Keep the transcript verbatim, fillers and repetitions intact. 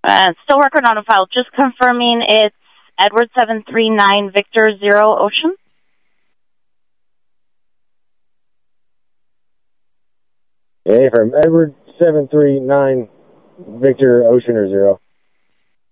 Uh, still record on a file. Just confirming it's Edward seven three nine Victor Zero Ocean. Hey, from Edward seven three nine Victor Ocean or Zero.